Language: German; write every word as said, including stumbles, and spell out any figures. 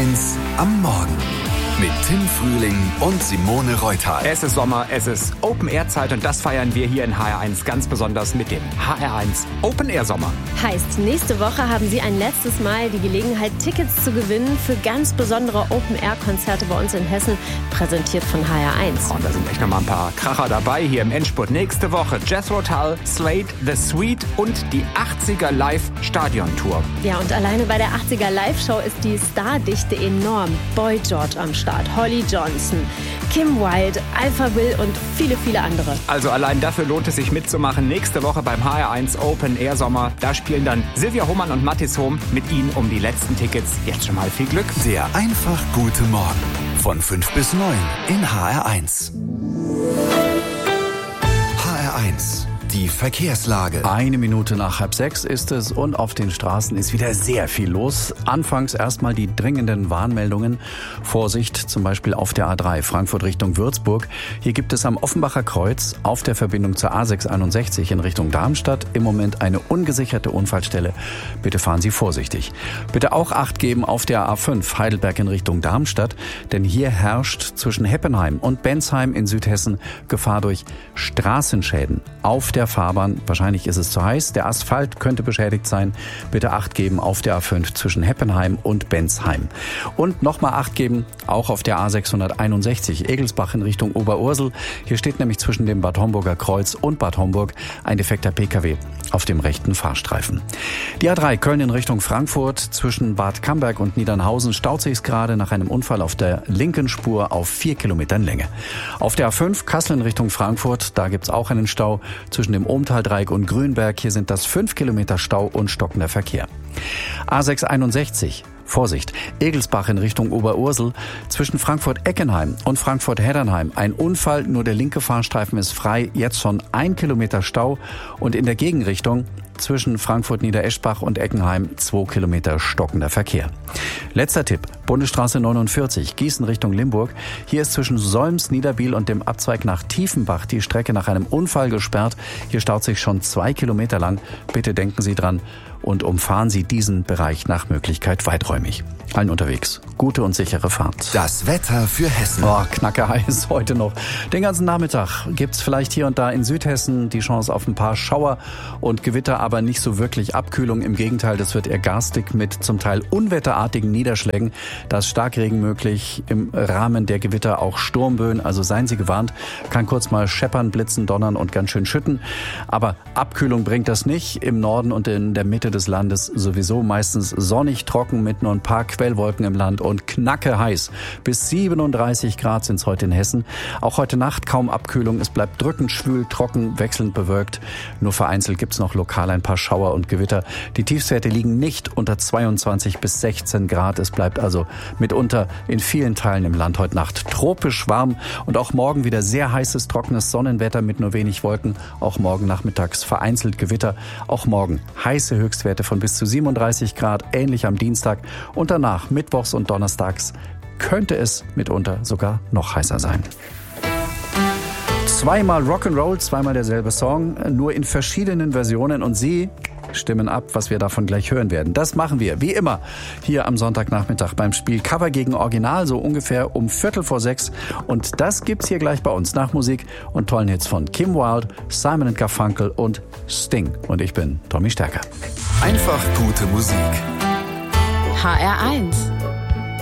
eins am Morgen mit Tim Frühling und Simone Reutal. Es ist Sommer, es ist Open-Air-Zeit und das feiern wir hier in H R eins ganz besonders mit dem H R eins Open-Air-Sommer. Heißt, nächste Woche haben Sie ein letztes Mal die Gelegenheit, Tickets zu gewinnen für ganz besondere Open-Air-Konzerte bei uns in Hessen, präsentiert von H R eins. Und da sind echt noch mal ein paar Kracher dabei hier im Endspurt. Nächste Woche Jethro Tull, Slade, The Sweet und die achtziger Live-Stadion-Tour. Ja, und alleine bei der achtziger Live-Show ist die Stardichte enorm. Boy George am Start, Holly Johnson, Kim Wilde, Alpha Will und viele, viele andere. Also allein dafür lohnt es sich mitzumachen. Nächste Woche beim H R eins Open Air Sommer. Da spielen dann Silvia Hohmann und Mathis Hohm mit Ihnen um die letzten Tickets. Jetzt schon mal viel Glück. Der einfach gute Morgen von fünf bis neun in H R eins. H R eins. Die Verkehrslage. Eine Minute nach halb sechs ist es und auf den Straßen ist wieder sehr viel los. Anfangs erstmal die dringenden Warnmeldungen. Vorsicht, zum Beispiel auf der A drei Frankfurt Richtung Würzburg. Hier gibt es am Offenbacher Kreuz auf der Verbindung zur A sechshunderteinundsechzig in Richtung Darmstadt im Moment eine ungesicherte Unfallstelle. Bitte fahren Sie vorsichtig. Bitte auch Acht geben auf der A fünf Heidelberg in Richtung Darmstadt, denn hier herrscht zwischen Heppenheim und Bensheim in Südhessen Gefahr durch Straßenschäden auf der Fahrbahn. Wahrscheinlich ist es zu heiß. Der Asphalt könnte beschädigt sein. Bitte Acht geben auf der A fünf zwischen Heppenheim und Bensheim. Und nochmal Acht geben, auch auf der A sechshunderteinundsechzig Egelsbach in Richtung Oberursel. Hier steht nämlich zwischen dem Bad Homburger Kreuz und Bad Homburg ein defekter P K W auf dem rechten Fahrstreifen. Die A drei Köln in Richtung Frankfurt zwischen Bad Camberg und Niedernhausen staut sich gerade nach einem Unfall auf der linken Spur auf vier Kilometern Länge. Auf der A fünf Kassel in Richtung Frankfurt, da gibt's auch einen Stau zwischen dem Ohmtaldreieck und Grünberg. Hier sind das fünf Kilometer Stau und stockender Verkehr. A sechshunderteinundsechzig. Vorsicht, Egelsbach in Richtung Oberursel, zwischen Frankfurt-Eckenheim und Frankfurt-Heddernheim. Ein Unfall, nur der linke Fahrstreifen ist frei, jetzt schon ein Kilometer Stau und in der Gegenrichtung zwischen Frankfurt-Niedereschbach und Eckenheim zwei Kilometer stockender Verkehr. Letzter Tipp, Bundesstraße neunundvierzig, Gießen Richtung Limburg. Hier ist zwischen Solms, Niederbiel und dem Abzweig nach Tiefenbach die Strecke nach einem Unfall gesperrt. Hier staut sich schon zwei Kilometer lang. Bitte denken Sie dran und umfahren Sie diesen Bereich nach Möglichkeit weiträumig. Allen unterwegs gute und sichere Fahrt. Das Wetter für Hessen. Oh, knacke heiß heute noch. Den ganzen Nachmittag gibt's vielleicht hier und da in Südhessen die Chance auf ein paar Schauer und Gewitter, aber nicht so wirklich Abkühlung. Im Gegenteil, das wird eher garstig mit zum Teil unwetterartigen Niederschlägen. Da ist Starkregen möglich, im Rahmen der Gewitter auch Sturmböen. Also seien Sie gewarnt, kann kurz mal scheppern, blitzen, donnern und ganz schön schütten. Aber Abkühlung bringt das nicht. Im Norden und in der Mitte des Landes sowieso meistens sonnig, trocken mit nur ein paar Quellwolken im Land und knacke heiß. Bis siebenunddreißig Grad sind es heute in Hessen. Auch heute Nacht kaum Abkühlung. Es bleibt drückend, schwül, trocken, wechselnd bewölkt. Nur vereinzelt gibt es noch lokal ein paar Schauer und Gewitter. Die Tiefstwerte liegen nicht unter zweiundzwanzig bis sechzehn Grad. Es bleibt also mitunter in vielen Teilen im Land heute Nacht tropisch warm und auch morgen wieder sehr heißes, trockenes Sonnenwetter mit nur wenig Wolken. Auch morgen nachmittags vereinzelt Gewitter. Auch morgen heiße Höchstwerte von bis zu siebenunddreißig Grad, ähnlich am Dienstag. Und danach, mittwochs und donnerstags, könnte es mitunter sogar noch heißer sein. Zweimal Rock'n'Roll, zweimal derselbe Song, nur in verschiedenen Versionen und Sie stimmen ab, was wir davon gleich hören werden. Das machen wir, wie immer, hier am Sonntagnachmittag beim Spiel Cover gegen Original, so ungefähr um Viertel vor sechs. Und das gibt's hier gleich bei uns nach Musik und tollen Hits von Kim Wilde, Simon and Garfunkel und Sting. Und ich bin Tommy Stärker. Einfach gute Musik. H R eins